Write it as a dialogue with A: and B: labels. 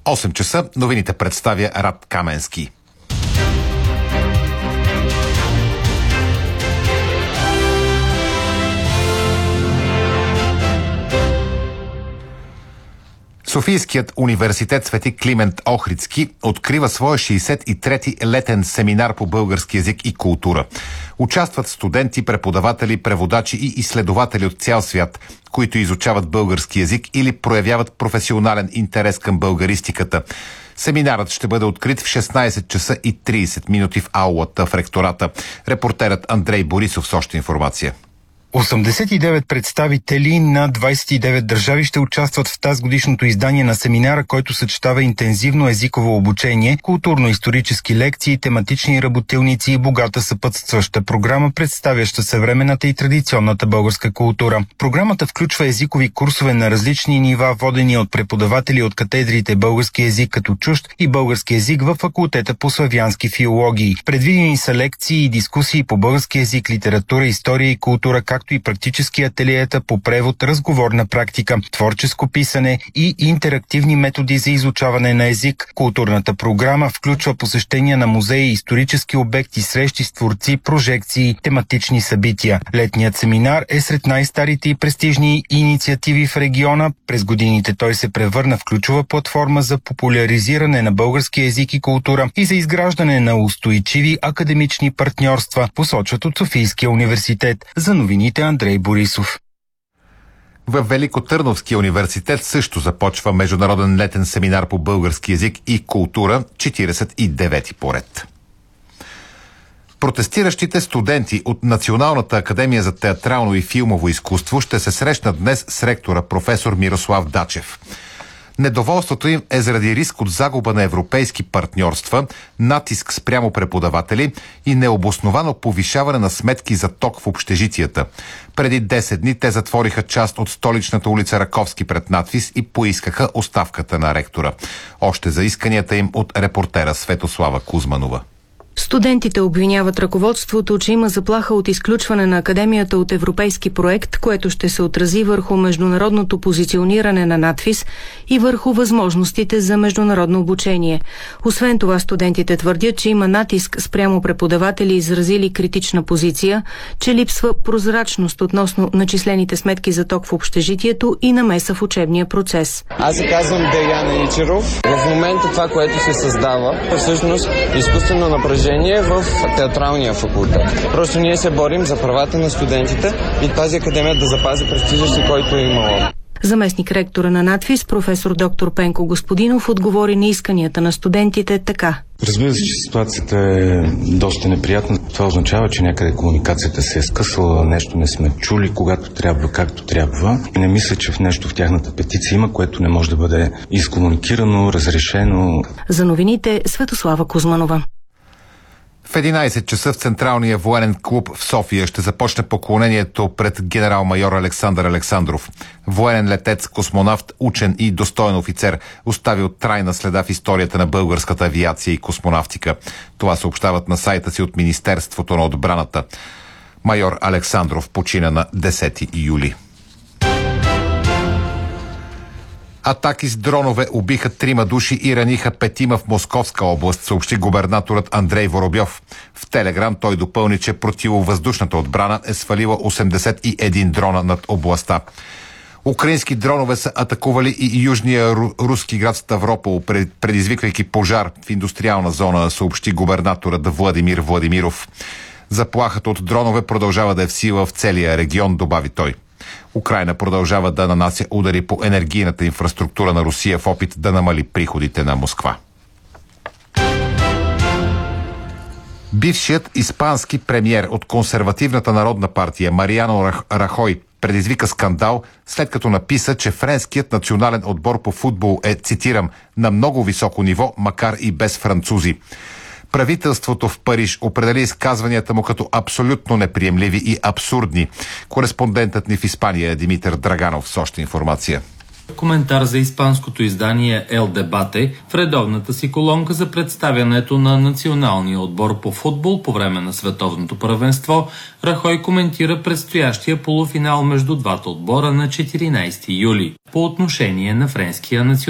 A: 8 часа новините представя Рад Каменски. Софийският университет Свети Климент Охридски открива своя 63-ти летен семинар по български език и култура. Участват студенти, преподаватели, преводачи и изследователи от цял свят, които изучават български език или проявяват професионален интерес към българистиката. Семинарът ще бъде открит в 16 часа и 30 минути в аулата в ректората. Репортерът Андрей Борисов с още информация.
B: 89 представители на 29 държави ще участват в тази годишното издание на семинара, който съчетава интензивно езиково обучение, културно-исторически лекции, тематични работилници и богата съпътстваща програма, представяща съвременната и традиционната българска култура. Програмата включва езикови курсове на различни нива, водени от преподаватели от катедрите български език като чужд и български език във факултета по славянски филологии. Предвидени са лекции и дискусии по български език, литература, история и култура, както и практически ателиета по превод, разговорна практика, творческо писане и интерактивни методи за изучаване на език. Културната програма включва посещения на музеи, исторически обекти, срещи с творци, прожекции, тематични събития. Летният семинар е сред най-старите и престижни инициативи в региона. През годините той се превърна в ключова платформа за популяризиране на български език и култура и за изграждане на устойчиви академични партньорства, посочват от Софийския университет. За новините Андрей Борисов.
A: В Великотърновския университет също започва международен летен семинар по български език и култура, 49-ти поред. Протестиращите студенти от Националната академия за театрално и филмово изкуство ще се срещнат днес с ректора професор Мирослав Дачев. Недоволството им е заради риск от загуба на европейски партньорства, натиск спрямо преподаватели и необосновано повишаване на сметки за ток в общежитията. Преди 10 дни те затвориха част от столичната улица Раковски пред надпис и поискаха оставката на ректора. Още за исканията им от репортера Светослава Кузманова.
C: Студентите обвиняват ръководството, че има заплаха от изключване на академията от европейски проект, което ще се отрази върху международното позициониране на надфис и върху възможностите за международно обучение. Освен това, студентите твърдят, че има натиск спрямо преподаватели, изразили критична позиция, че липсва прозрачност относно начислените сметки за ток в общежитието и намеса в учебния процес.
D: Аз се казвам Деян Ичеров. В момента това, което се създава, е всъщност изкуствено напрежение в театралния факултет. Просто ние се борим за правата на студентите и тази академия да запази престижа си, който е имала.
C: Заместник ректора на надфис, професор доктор Пенко Господинов, отговори на исканията на студентите така.
E: Разбира се, че ситуацията е доста неприятна. Това означава, че някъде комуникацията се е скъсала, нещо не сме чули, когато трябва, както трябва. Не мисля, че в нещо в тяхната петиция има, което не може да бъде изкомуникирано, разрешено.
C: За новините Светослава Кузманова.
A: В 11 часа в Централния военен клуб в София ще започне поклонението пред генерал-майор Александър Александров. Военен летец, космонавт, учен и достоен офицер, оставил трайна следа в историята на българската авиация и космонавтика. Това съобщават на сайта си от Министерството на отбраната. Майор Александров почина на 10 юли. Атаки с дронове убиха 3 души и раниха 5 в Московска област, съобщи губернаторът Андрей Воробьов. В Телеграм той допълни, че противовъздушната отбрана е свалила 81 дрона над областта. Украински дронове са атакували и южния руски град Ставропол, предизвиквайки пожар в индустриална зона, съобщи губернаторът Владимир Владимиров. Заплахата от дронове продължава да е в сила в целия регион, добави той. Украйна продължава да нанася удари по енергийната инфраструктура на Русия в опит да намали приходите на Москва. Бившият испански премиер от консервативната народна партия Мариано Рахой предизвика скандал, след като написа, че френският национален отбор по футбол е, цитирам, на много високо ниво, макар и без французи. Правителството в Париж определи изказванията му като абсолютно неприемливи и абсурдни. Кореспондентът ни в Испания Димитър Драганов с още информация.
F: Коментар за испанското издание El Debate в редовната си колонка за представянето на националния отбор по футбол по време на световното първенство, Рахой коментира предстоящия полуфинал между двата отбора на 14 юли по отношение на френския национален